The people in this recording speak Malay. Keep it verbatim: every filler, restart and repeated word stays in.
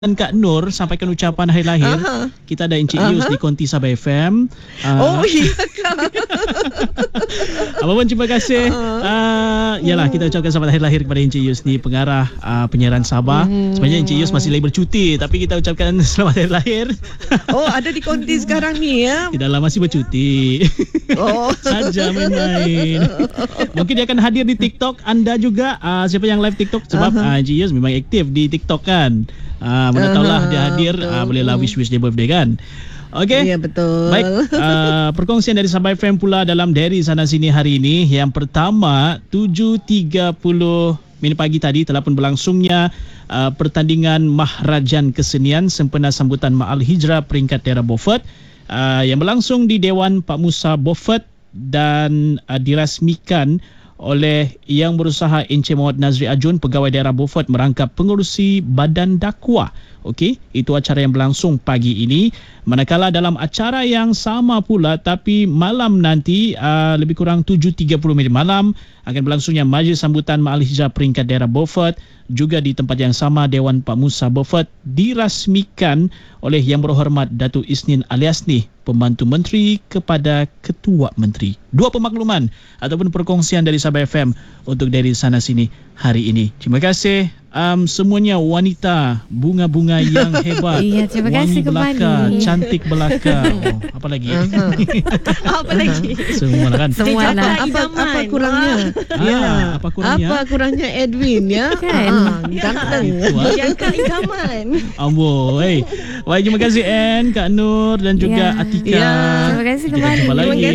Dan Kak Nur sampaikan ucapan hari lahir. Aha. Kita ada Encik Yus di Konti Sabah F M. Uh, oh iya Kak. Apa pun terima kasih. Uh, yalah kita ucapkan selamat hari lahir kepada Encik Yus ni, pengarah uh, penyiaran Sabah. Hmm. Sebenarnya Encik Yus masih lagi bercuti, tapi kita ucapkan selamat hari lahir. Oh, ada di Konti sekarang ni ya. Tidaklah, masih bercuti. Oh. Saja main-main. Mungkin dia akan hadir di TikTok anda juga. Uh, siapa yang live TikTok sebab uh, Encik Yus memang aktif di TikTok kan. Ah, mana tahulah dia hadir, ah, bolehlah wish-wish dia birthday kan. Okey. Ya, betul. Baik, uh, perkongsian dari Sabah F M pula dalam Dari Sana Sini hari ini. Yang pertama, tujuh tiga puluh minit pagi tadi telah pun berlangsungnya uh, pertandingan Maharajan Kesenian sempena sambutan Ma'al Hijrah peringkat daerah Beaufort uh, yang berlangsung di Dewan Pak Musa Beaufort dan uh, dirasmikan oleh Yang Berusaha Encik Muhammad Nazri Ajun, Pegawai Daerah Beaufort merangkap pengerusi Badan Dakwah. Okey, itu acara yang berlangsung pagi ini. Manakala dalam acara yang sama pula tapi malam nanti uh, lebih kurang tujuh tiga puluh minit malam akan berlangsungnya majlis sambutan Ma'al Hijrah peringkat daerah Beaufort, juga di tempat yang sama Dewan Pak Musa Beaufort dirasmikan oleh Yang Berhormat Datuk Isnin Aliasni, Pembantu Menteri kepada Ketua Menteri. Dua pemakluman ataupun perkongsian dari Sabah F M untuk Dari Sana Sini hari ini. Terima kasih um, semuanya wanita bunga-bunga yang hebat. Iya, terima kasih belaka, kembali. Cantik belaka. Oh, apa lagi? Apa lagi? Semua lah kan. Semua lah. Apa, apa kurangnya? Ah, ya. Apa kurangnya? Apa kurangnya Edwin ya? Kan? Ah, ganteng. Yang Kak idaman. Amboi. Baik, terima kasih Ann, Kak Nur dan juga Ya. Atika. Ya. Terima kasih Kita kembali. jumpa lagi.